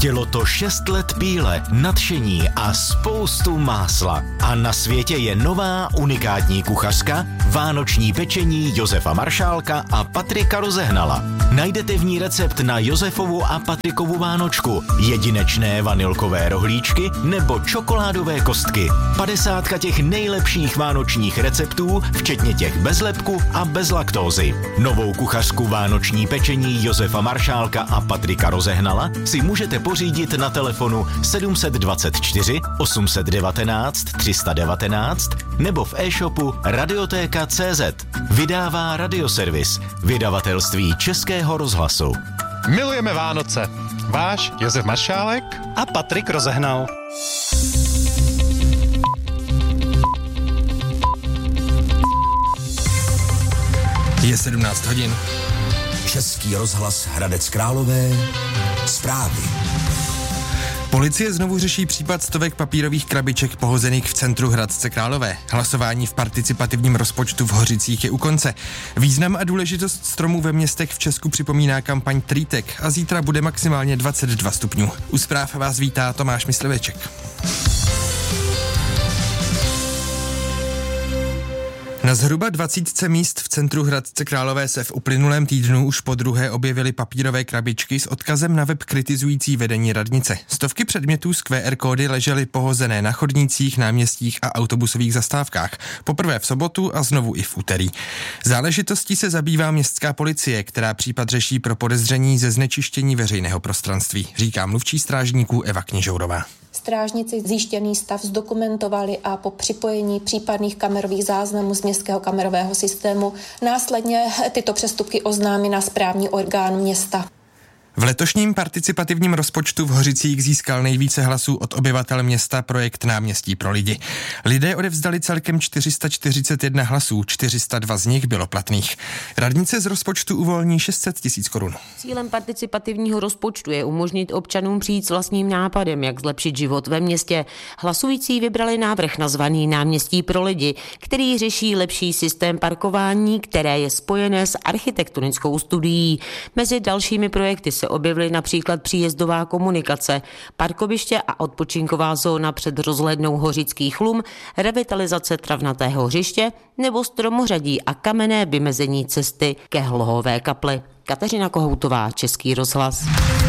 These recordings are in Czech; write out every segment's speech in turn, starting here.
Chtělo to 6 let píle, nadšení a spoustu másla. A na světě je nová unikátní kuchařka, vánoční pečení Josefa Maršálka a Patrika Rozehnala. Najdete v ní recept na Josefovu a Patrikovu vánočku, jedinečné vanilkové rohlíčky nebo čokoládové kostky. 50 těch nejlepších vánočních receptů, včetně těch bez lepku a bez laktózy. Novou kuchařku vánoční pečení Josefa Maršálka a Patrika Rozehnala si můžete pořídit na telefonu 724 819 319 nebo v e-shopu radiotéka.cz. Vydává Radioservis, vydavatelství Českého rozhlasu. Milujeme Vánoce. Váš Josef Maršálek a Patrik Rozehnal. Je 17 hodin. Český rozhlas Hradec Králové. Zprávy. Policie znovu řeší případ stovek papírových krabiček pohozených v centru Hradce Králové. Hlasování v participativním rozpočtu v Hořicích je u konce. Význam a důležitost stromů ve městech v Česku připomíná kampaň Trýtek a zítra bude maximálně 22 stupňů. U zpráv vás vítá Tomáš Mysliveček. Na zhruba 20 míst v centru Hradce Králové se v uplynulém týdnu už podruhé objevily papírové krabičky s odkazem na web kritizující vedení radnice. Stovky předmětů s QR kódy ležely pohozené na chodnících, náměstích a autobusových zastávkách. Poprvé v sobotu a znovu i v úterý. Záležitostí se zabývá městská policie, která případ řeší pro podezření ze znečištění veřejného prostranství, říká mluvčí strážníků Eva Kněžourová. Strážníci zjištěný stav zdokumentovali a po připojení případných kamerových záznamů z městského kamerového systému následně tyto přestupky oznámí na správní orgán města. V letošním participativním rozpočtu v Hořicích získal nejvíce hlasů od obyvatel města projekt Náměstí pro lidi. Lidé odevzdali celkem 441 hlasů, 402 z nich bylo platných. Radnice z rozpočtu uvolní 600 000 korun. Cílem participativního rozpočtu je umožnit občanům přijít s vlastním nápadem, jak zlepšit život ve městě. Hlasující vybrali návrh nazvaný Náměstí pro lidi, který řeší lepší systém parkování, které je spojené s architektonickou studií. Mezi dalšími projekty se objevily například příjezdová komunikace, parkoviště a odpočinková zóna před rozhlednou Hořických Lum, revitalizace travnatého hřiště nebo stromořadí a kamenné vymezení cesty ke Hlohové kapli. Kateřina Kohoutová, Český rozhlas.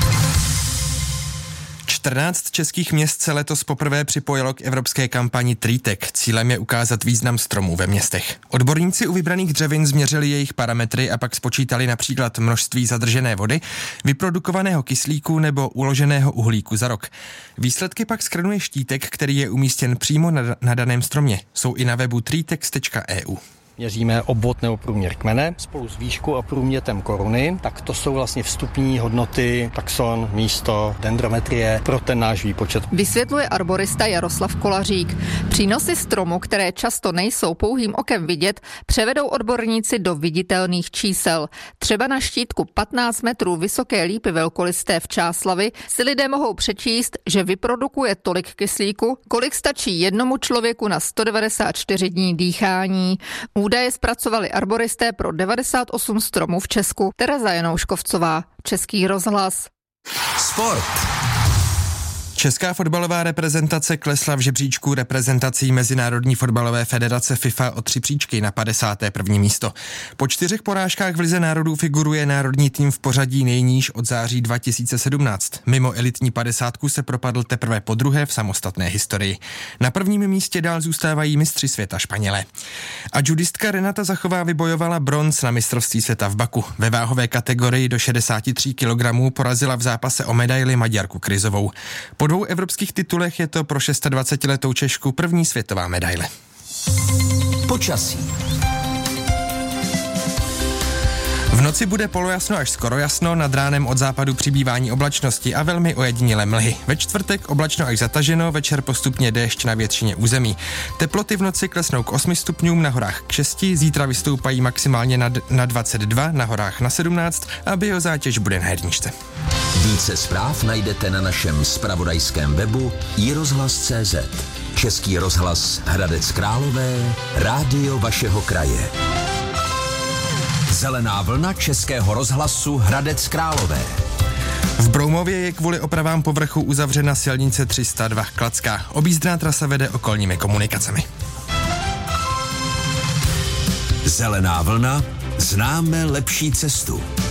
14 českých měst se letos poprvé připojilo k evropské kampani Trýtek. Cílem je ukázat význam stromů ve městech. Odborníci u vybraných dřevin změřili jejich parametry a pak spočítali například množství zadržené vody, vyprodukovaného kyslíku nebo uloženého uhlíku za rok. Výsledky pak shrnuje štítek, který je umístěn přímo na daném stromě. Jsou i na webu tritex.eu. Měříme obvod nebo průměr kmene spolu s výškou a průměrem koruny, tak to jsou vlastně vstupní hodnoty, taxon, místo, dendrometrie pro ten náš výpočet. Vysvětluje arborista Jaroslav Kolařík. Přínosy stromu, které často nejsou pouhým okem vidět, převedou odborníci do viditelných čísel. Třeba na štítku 15 metrů vysoké lípy velkolisté v Čáslavi si lidé mohou přečíst, že vyprodukuje tolik kyslíku, kolik stačí jednomu člověku na 194 dní dýchání. Údaje zpracovali arboristé pro 98 stromů v Česku. Tereza Janouškovcová, Český rozhlas. Sport. Česká fotbalová reprezentace klesla v žebříčku reprezentací Mezinárodní fotbalové federace FIFA o 3 příčky na 51. místo. Po 4 porážkách v Lize národů figuruje národní tým v pořadí nejníž od září 2017. Mimo elitní 50 se propadl teprve podruhé v samostatné historii. Na prvním místě dál zůstávají mistři světa Španělé. A judistka Renata Zachová vybojovala bronz na mistrovství světa v Baku. Ve váhové kategorii do 63 kg porazila v zápase o medaili Maďarku Kryzovou. Po 2 evropských titulech je to pro 26letou Češku první světová medaile. Počasí. V noci bude polojasno až skoro jasno, nad ránem od západu přibývání oblačnosti a velmi ojedinělé mlhy. Ve čtvrtek oblačno až zataženo, večer postupně déšť na většině území. Teploty v noci klesnou k 8 stupňům, na horách k 6, zítra vystoupají maximálně na 22, na horách na 17 a biozátěž bude na 1. Více zpráv najdete na našem zpravodajském webu iRozhlas.cz. Český rozhlas Hradec Králové, rádio vašeho kraje. Zelená vlna Českého rozhlasu Hradec Králové. V Broumově je kvůli opravám povrchu uzavřena silnice 302 Kladská. Objízdná trasa vede okolními komunikacemi. Zelená vlna, známe lepší cestu.